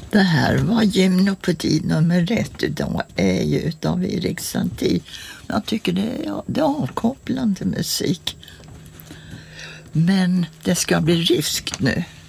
Det här var Gymnopedi nummer 1 idag, är ju utav Erik Satie. Jag tycker det är avkopplande musik. Men det ska bli ryskt nu.